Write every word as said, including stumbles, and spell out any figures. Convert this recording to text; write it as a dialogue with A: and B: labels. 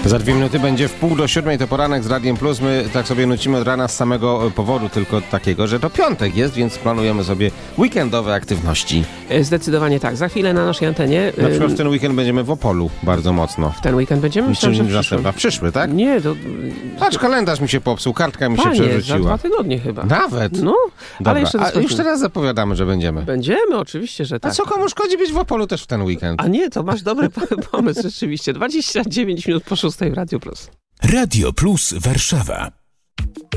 A: Za dwie minuty będzie w pół do siódmej, to poranek z Radiem Plus. My tak sobie nucimy od rana z samego powodu tylko takiego, że to piątek jest, więc planujemy sobie weekendowe aktywności.
B: Zdecydowanie tak. Za chwilę na naszej antenie...
A: Na przykład w ten weekend będziemy w Opolu bardzo mocno.
B: W ten weekend będziemy? Myślałem, że w
A: następna. W przyszły, tak?
B: Nie, to...
A: Patrz, kalendarz mi się popsuł, kartka mi
B: Panie,
A: się przerzuciła.
B: za dwa tygodnie chyba.
A: Nawet?
B: No,
A: dobra.
B: ale jeszcze...
A: A już teraz zapowiadamy, że będziemy.
B: Będziemy, oczywiście, że tak.
A: A co komu szkodzi być w Opolu też w ten weekend?
B: A nie, to masz dobry pomysł, rzeczywiście. dwadzieścia dziewięć minut po szóstej w Radio Plus.
C: Radio Plus Warszawa.